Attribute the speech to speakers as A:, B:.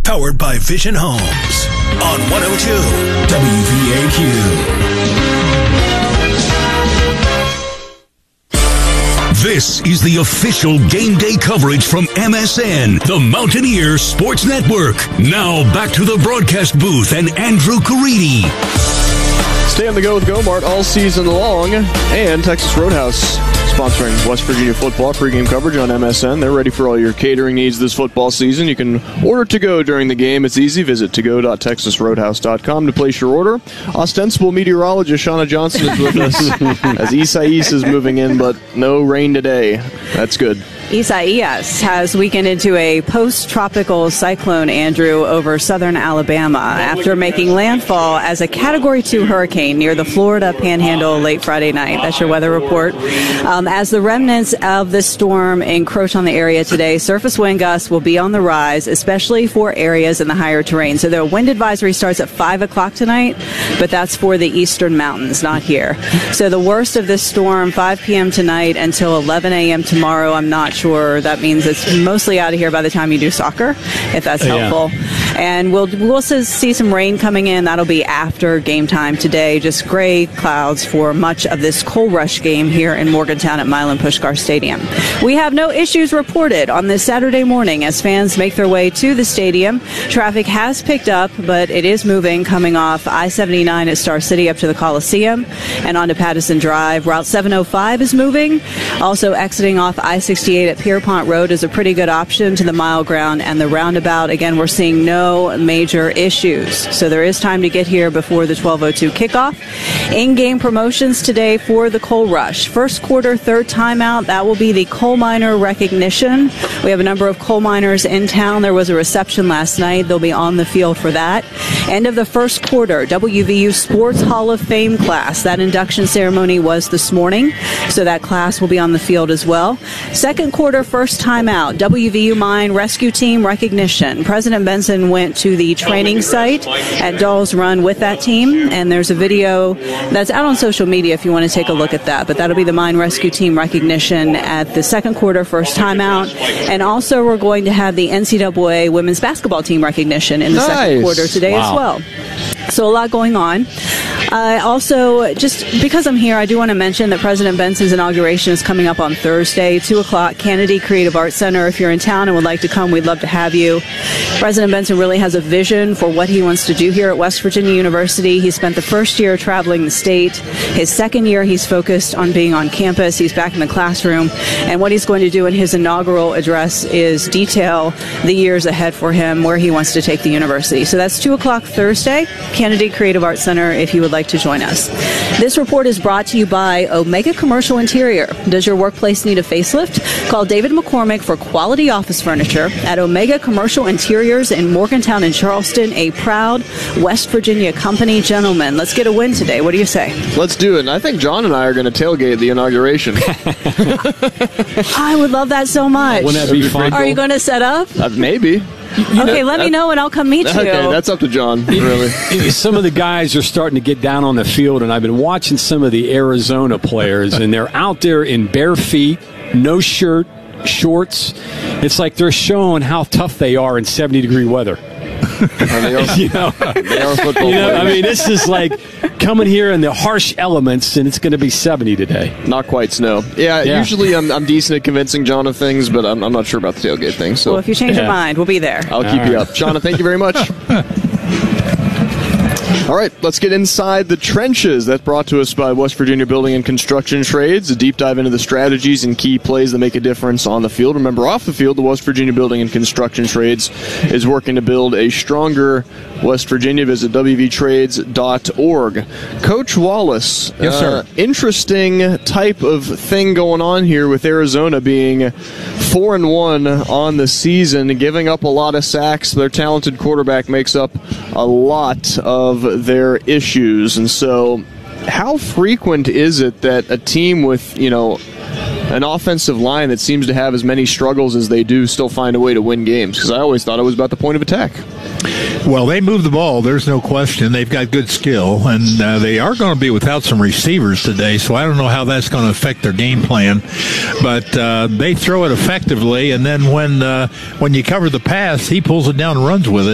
A: Powered by Vision Homes on 102 WVAQ. This is the official game day coverage from MSN, the Mountaineer Sports Network. Now back to the broadcast booth and Andrew Caridi.
B: Stay on the go with Go-Mart all season long, and Texas Roadhouse sponsoring West Virginia football pregame coverage on MSN. They're ready for all your catering needs this football season. You can order to go during the game. It's easy. Visit togo.texasroadhouse.com to place your order. Ostensible meteorologist Shauna Johnson is with us as Isaias is moving in, but no rain today. That's good.
C: Isaias has weakened into a post-tropical cyclone, Andrew, over southern Alabama after making landfall as a Category 2 hurricane near the Florida Panhandle late Friday night. That's your weather report. As the remnants of the storm encroach on the area today, surface wind gusts will be on the rise, especially for areas in the higher terrain. So the wind advisory starts at 5 o'clock tonight, but that's for the eastern mountains, not here. So the worst of this storm, 5 p.m. tonight until 11 a.m. tomorrow. I'm not sure. That means it's mostly out of here by the time you do soccer, if that's helpful. And we'll see some rain coming in. That'll be after game time today. Just gray clouds for much of this Coal Rush game here in Morgantown at Milan Puskar Stadium. We have no issues reported on this Saturday morning as fans make their way to the stadium. Traffic has picked up, but it is moving coming off I-79 at Star City up to the Coliseum and onto Patterson Drive. Route 705 is moving. Also exiting off I-68 at Pierpont Road is a pretty good option to the mile ground and the roundabout. Again, we're seeing no major issues. So there is time to get here before the 12:02 kickoff. In-game promotions today for the Coal Rush. First quarter, third timeout, that will be the coal miner recognition. We have a number of coal miners in town. There was a reception last night. They'll be on the field for that. End of the first quarter, WVU Sports Hall of Fame class. That induction ceremony was this morning, so that class will be on the field as well. Second quarter, first timeout, WVU Mine Rescue Team recognition. President Benson went to the training site at Dawes Run with that team, and there's a video that's out on social media if you want to take a look at that. But that'll be the Mine Rescue Team recognition at the second quarter, first timeout. And also we're going to have the NCAA women's basketball team recognition in the second quarter today as well. So a lot going on. Also, just because I'm here, I do want to mention that President Benson's inauguration is coming up on Thursday, 2 o'clock, Kennedy Creative Arts Center. If you're in town and would like to come, we'd love to have you. President Benson really has a vision for what he wants to do here at West Virginia University. He spent the first year traveling the state. His second year, he's focused on being on campus. He's back in the classroom. And what he's going to do in his inaugural address is detail the years ahead for him, where he wants to take the university. So that's 2 o'clock Thursday, Kennedy Creative Arts Center, if you would like to join us. This report is brought to you by Omega Commercial Interior. Does your workplace need a facelift? Call David McCormick for quality office furniture at Omega Commercial Interiors in Morgantown and Charleston, a proud West Virginia company. Gentlemen, let's get a win today. What do you say? Let's do it. And I think John and I are going to tailgate the inauguration. I would love that so much.
D: Wouldn't that be fun?
C: Are you going to set up?
B: Maybe.
C: Okay, let me know and I'll come meet you.
B: Okay, that's up to John, really.
D: Some of the guys are starting to get down on the field, and I've been watching some of the Arizona players, and they're out there in bare feet, no shirt, shorts. It's like they're showing how tough they are in 70-degree weather.
B: They are football players.
D: I mean, this is like coming here in the harsh elements, and it's going to be 70 today.
B: Not quite snow. Yeah. Usually I'm decent at convincing John of things, but I'm not sure about the tailgate thing. So.
C: Well, if you change your mind, we'll be there.
B: I'll keep you up. Shauna, thank you very much. All right, let's get inside the trenches. That's brought to us by West Virginia Building and Construction Trades, a deep dive into the strategies and key plays that make a difference on the field. Remember, off the field, the West Virginia Building and Construction Trades is working to build a stronger West Virginia. Visit wvtrades.org. Coach Wallace,
E: yes, sir.
B: Interesting type of thing going on here with Arizona being 4-1 on the season, giving up a lot of sacks. Their talented quarterback makes up a lot of their issues. And so how frequent is it that a team with, an offensive line that seems to have as many struggles as they do still find a way to win games? Because I always thought it was about the point of attack.
E: Well, they move the ball. There's no question. They've got good skill, and they are going to be without some receivers today, so I don't know how that's going to affect their game plan. But they throw it effectively, and then when you cover the pass, he pulls it down and runs with it.